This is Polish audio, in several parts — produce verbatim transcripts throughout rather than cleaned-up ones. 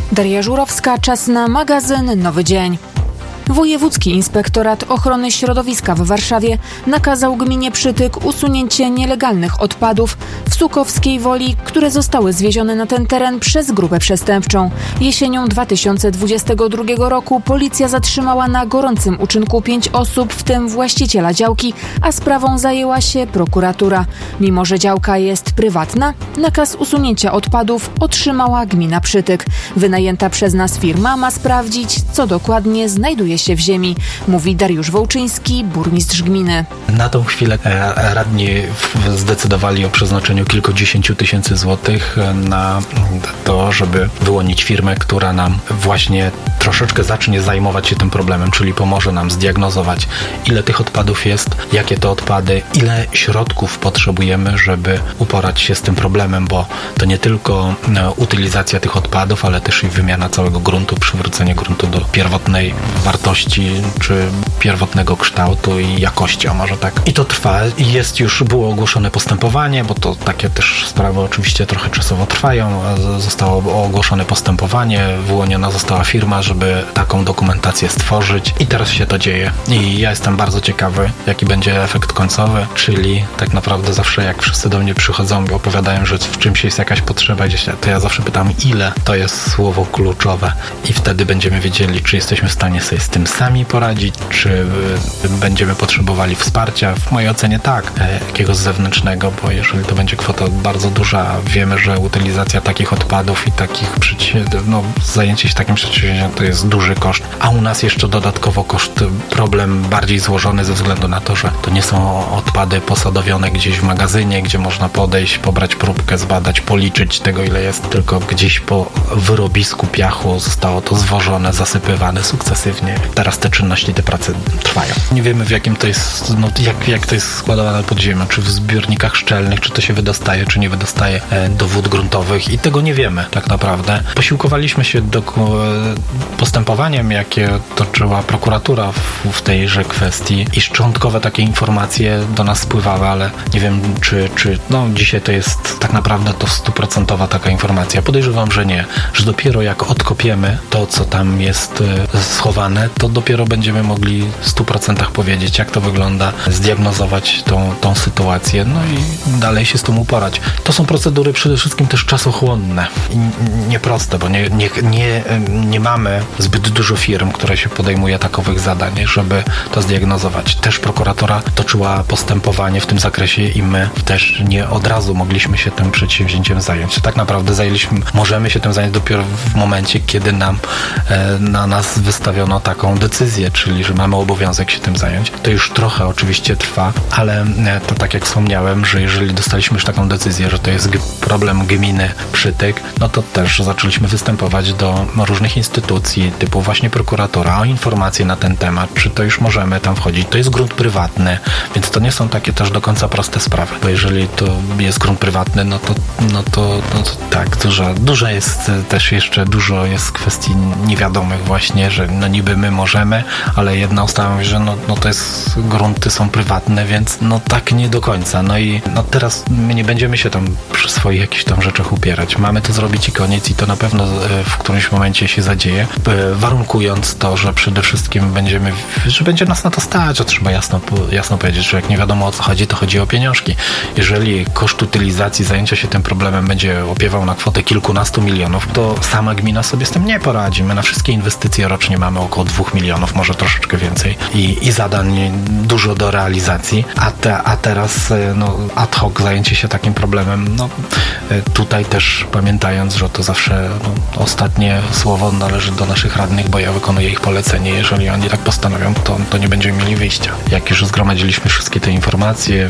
Daria Żurowska, czas na magazyn Nowy Dzień. Wojewódzki Inspektorat Ochrony Środowiska w Warszawie nakazał gminie Przytyk usunięcie nielegalnych odpadów w Sukowskiej Woli, które zostały zwiezione na ten teren przez grupę przestępczą. Jesienią dwa tysiące dwudziestego drugiego roku policja zatrzymała na gorącym uczynku pięć osób, w tym właściciela działki, a sprawą zajęła się prokuratura. Mimo że działka jest prywatna, nakaz usunięcia odpadów otrzymała gmina Przytyk. Wynajęta przez nas firma ma sprawdzić, co dokładnie znajduje się w ziemi, mówi Dariusz Wołczyński, burmistrz gminy. Na tą chwilę radni zdecydowali o przeznaczeniu kilkudziesięciu tysięcy złotych na to, żeby wyłonić firmę, która nam właśnie troszeczkę zacznie zajmować się tym problemem, czyli pomoże nam zdiagnozować, ile tych odpadów jest, jakie to odpady, ile środków potrzebujemy, żeby uporać się z tym problemem, bo to nie tylko utylizacja tych odpadów, ale też i wymiana całego gruntu, przywrócenie gruntu do pierwotnej wartości czy pierwotnego kształtu i jakości, a może tak. I to trwa. Jest już, było ogłoszone postępowanie, bo to takie też sprawy oczywiście trochę czasowo trwają. Zostało ogłoszone postępowanie, wyłoniona została firma, żeby taką dokumentację stworzyć i teraz się to dzieje. I ja jestem bardzo ciekawy, jaki będzie efekt końcowy, czyli tak naprawdę zawsze jak wszyscy do mnie przychodzą i opowiadają, że w czymś jest jakaś potrzeba gdzieś, to ja zawsze pytam, ile to jest słowo kluczowe i wtedy będziemy wiedzieli, czy jesteśmy w stanie sobie z tym sami poradzić, czy będziemy potrzebowali wsparcia. W mojej ocenie tak, jakiegoś zewnętrznego, bo jeżeli to będzie kwota bardzo duża, wiemy, że utylizacja takich odpadów i takich no, zajęcie się takim przedsięwzięciem to jest duży koszt, a u nas jeszcze dodatkowo koszt, problem bardziej złożony ze względu na to, że to nie są odpady posadowione gdzieś w magazynie, gdzie można podejść, pobrać próbkę, zbadać, policzyć tego, ile jest, tylko gdzieś po wyrobisku piachu zostało to zwożone, zasypywane sukcesywnie. Teraz te czynności, te prace trwają. Nie wiemy, w jakim to jest, no, jak, jak to jest składowane pod ziemią, czy w zbiornikach szczelnych, czy to się wydostaje, czy nie wydostaje e, do wód gruntowych i tego nie wiemy tak naprawdę. Posiłkowaliśmy się do, e, postępowaniem, jakie toczyła prokuratura w, w tejże kwestii i szczątkowe takie informacje do nas spływały, ale nie wiem, czy, czy no dzisiaj to jest tak naprawdę to stuprocentowa taka informacja. Podejrzewam, że nie, że dopiero jak odkopiemy to, co tam jest e, schowane, to dopiero będziemy mogli w stu procentach powiedzieć, jak to wygląda, zdiagnozować tą, tą sytuację, no i dalej się z tym uporać. To są procedury przede wszystkim też czasochłonne i nieproste, bo nie, nie, nie, nie mamy zbyt dużo firm, które się podejmuje takowych zadań, żeby to zdiagnozować. Też prokuratura toczyła postępowanie w tym zakresie i my też nie od razu mogliśmy się tym przedsięwzięciem zająć. Tak naprawdę zajęliśmy, możemy się tym zająć dopiero w momencie, kiedy nam e, na nas wystawiono taką decyzję, czyli że mamy obowiązek się tym zająć. To już trochę oczywiście trwa, ale to tak jak wspomniałem, że jeżeli dostaliśmy już taką decyzję, że to jest g- problem gminy Przytyk, no to też zaczęliśmy występować do różnych instytucji, typu właśnie prokuratura, o informacje na ten temat, czy to już możemy tam wchodzić. To jest grunt prywatny, więc to nie są takie też do końca proste sprawy, bo jeżeli to jest grunt prywatny, no to, no to, no to tak, dużo, dużo jest też jeszcze, dużo jest kwestii niewiadomych właśnie, że no niby my możemy, ale jedna ustawa mówi, że no, no to jest, grunty są prywatne, więc no tak nie do końca. No i no teraz my nie będziemy się tam przy swoich jakichś tam rzeczach upierać. Mamy to zrobić i koniec i to na pewno w którymś momencie się zadzieje, warunkując to, że przede wszystkim będziemy, że będzie nas na to stać, to trzeba jasno, jasno powiedzieć, że jak nie wiadomo o co chodzi, to chodzi o pieniążki. Jeżeli koszt utylizacji, zajęcia się tym problemem będzie opiewał na kwotę kilkunastu milionów, to sama gmina sobie z tym nie poradzi. My na wszystkie inwestycje rocznie mamy około dwóch milionów, może troszeczkę więcej i, i zadań dużo do realizacji, a, te, a teraz no, ad hoc zajęcie się takim problemem, no tutaj też pamiętając, że to zawsze no, ostatnie słowo należy do naszych radnych, bo ja wykonuję ich polecenie, jeżeli oni tak postanowią, to, to nie będziemy mieli wyjścia. Jak już zgromadziliśmy wszystkie te informacje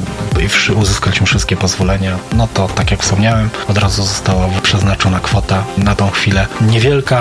i uzyskaliśmy wszystkie pozwolenia, no to tak jak wspomniałem, od razu została przeznaczona kwota na tą chwilę niewielka,